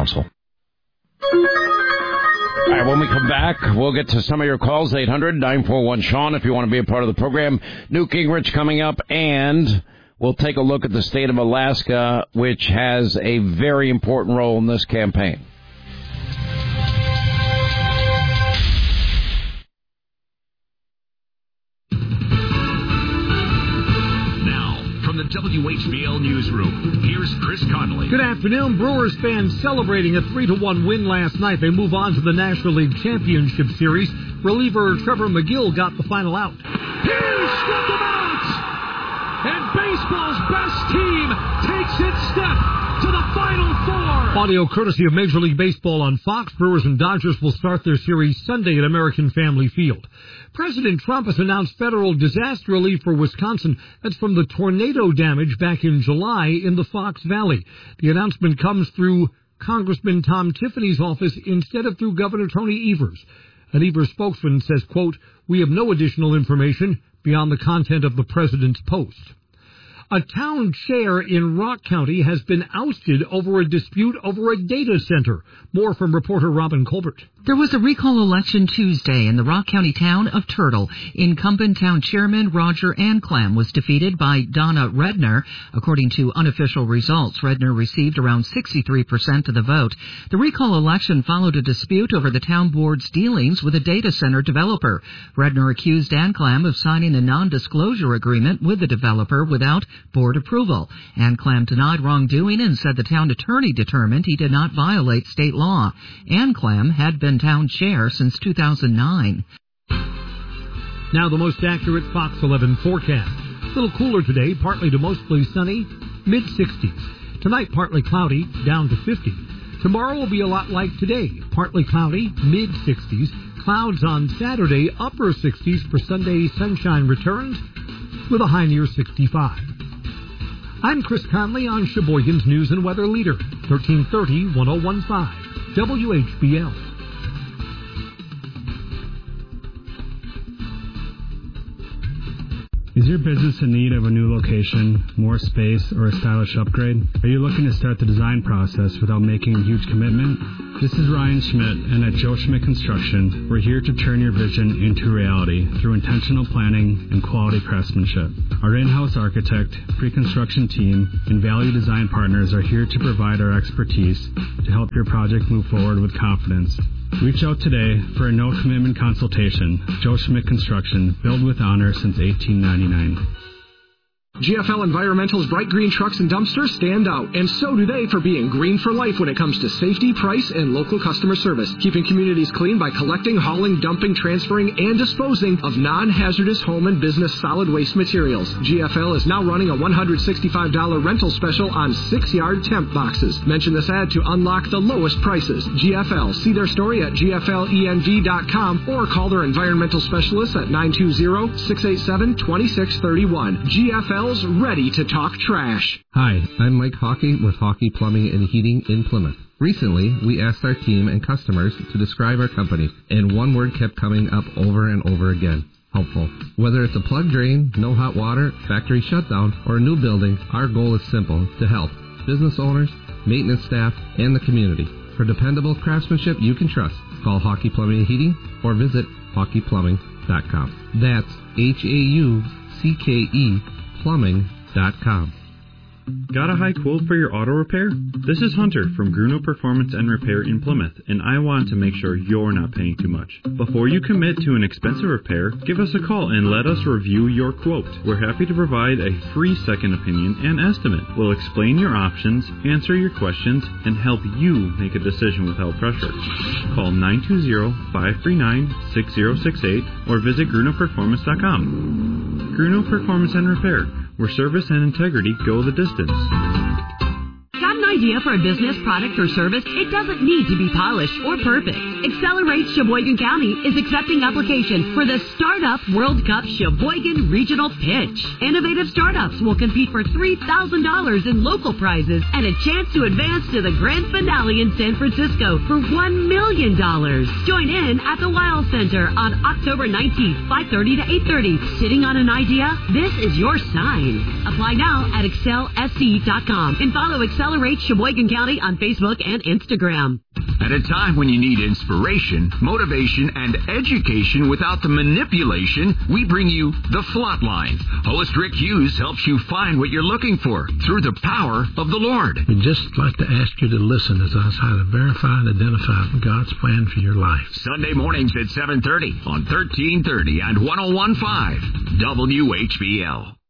Council. All right, when we come back, we'll get to some of your calls, 800-941-SEAN, if you want to be a part of the program. Newt Gingrich coming up, and we'll take a look at the state of Alaska, which has a very important role in this campaign. From the WHBL Newsroom, here's Chris Connolly. Good afternoon. Brewers fans celebrating a 3-1 win last night. They move on to the National League Championship Series. Reliever Trevor McGill got the final out. He struck him out! And baseball's best team takes its step to the Final Four. Audio courtesy of Major League Baseball on Fox. Brewers and Dodgers will start their series Sunday at American Family Field. President Trump has announced federal disaster relief for Wisconsin. That's from the tornado damage back in July in the Fox Valley. The announcement comes through Congressman Tom Tiffany's office instead of through Governor Tony Evers. An Evers spokesman says, quote, "We have no additional information beyond the content of the president's post." A town chair in Rock County has been ousted over a dispute over a data center. More from reporter Robin Colbert. There was a recall election Tuesday in the Rock County town of Turtle. Incumbent town chairman Roger Anclam was defeated by Donna Redner. According to unofficial results, Redner received around 63% of the vote. The recall election followed a dispute over the town board's dealings with a data center developer. Redner accused Anclam of signing a non-disclosure agreement with the developer without board approval. Anclam denied wrongdoing and said the town attorney determined he did not violate state law. Anclam had been town chair since 2009. Now the most accurate Fox 11 forecast. A little cooler today, partly to mostly sunny, mid-60s. Tonight, partly cloudy, down to 50. Tomorrow will be a lot like today, partly cloudy, mid-60s. Clouds on Saturday, upper 60s for Sunday. Sunshine returns with a high near 65. I'm Chris Conley on Sheboygan's News and Weather Leader, 1330-1015, WHBL. Is your business in need of a new location, more space, or a stylish upgrade? Are you looking to start the design process without making a huge commitment? This is Ryan Schmidt, and at Joe Schmidt Construction, we're here to turn your vision into reality through intentional planning and quality craftsmanship. Our in-house architect, pre-construction team, and value design partners are here to provide our expertise to help your project move forward with confidence. Reach out today for a no-commitment consultation. Joe Schmidt Construction, built with honor since 1899. GFL Environmental's bright green trucks and dumpsters stand out, and so do they for being green for life when it comes to safety, price, and local customer service. Keeping communities clean by collecting, hauling, dumping, transferring, and disposing of non-hazardous home and business solid waste materials. GFL is now running a $165 rental special on 6-yard temp boxes. Mention this ad to unlock the lowest prices. GFL. See their story at GFLENV.com or call their environmental specialist at 920-687-2631. GFL ready to talk trash. Hi, I'm Mike Hockey with Hockey Plumbing and Heating in Plymouth. Recently, we asked our team and customers to describe our company, and one word kept coming up over and over again: helpful. Whether it's a plug drain, no hot water, factory shutdown, or a new building, our goal is simple: to help business owners, maintenance staff, and the community. For dependable craftsmanship you can trust, call Hockey Plumbing and Heating or visit hockeyplumbing.com. That's HAUCKE plumbing.com. Got a high quote for your auto repair? This is Hunter from Gruno Performance and Repair in Plymouth, and I want to make sure you're not paying too much. Before you commit to an expensive repair, give us a call and let us review your quote. We're happy to provide a free second opinion and estimate. We'll explain your options, answer your questions, and help you make a decision without pressure. Call 920-539-6068 or visit GrunoPerformance.com. Gruno Performance and Repair, where service and integrity go the distance. Got an idea for a business, product, or service? It doesn't need to be polished or perfect. Accelerate Sheboygan County is accepting applications for the Startup World Cup Sheboygan Regional Pitch. Innovative startups will compete for $3,000 in local prizes and a chance to advance to the grand finale in San Francisco for $1 million. Join in at the Wild Center on October 19th, 5:30 to 8:30. Sitting on an idea? This is your sign. Apply now at excelsc.com and follow Accelerate Sheboygan County on Facebook and Instagram. At a time when you need inspiration, motivation, and education without the manipulation, we bring you The Flatline. Host Rick Hughes helps you find what you're looking for through the power of the Lord. We'd just like to ask you to listen as I try to verify and identify God's plan for your life. Sunday mornings at 7:30 on 1330 and 101.5 WHBL.